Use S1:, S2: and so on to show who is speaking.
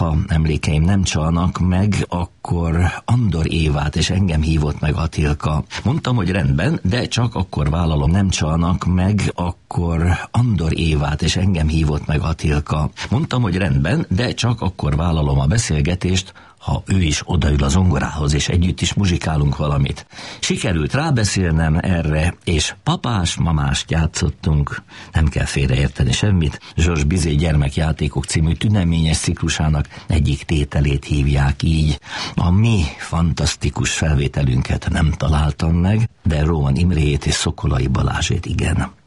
S1: ha emlékeim nem csalnak meg, akkor Andor Évát és engem hívott meg Atilka. Mondtam, hogy rendben, de csak akkor vállalom, nem csalnak meg, akkor Andor Évát és engem hívott meg Atilka. Mondtam, hogy rendben, de csak akkor vállalom a beszélgetést, ha ő is odaül a zongorához, és együtt is muzsikálunk valamit. Sikerült rábeszélnem erre, és papás-mamást játszottunk. Nem kell félreérteni semmit. Georges Bizet Gyermekjátékok című tüneményes ciklusának egyik tételét hívják így. A mi fantasztikus felvételünket nem találtam meg, de Rohan Imréjét és Szokolai Balázsét igen.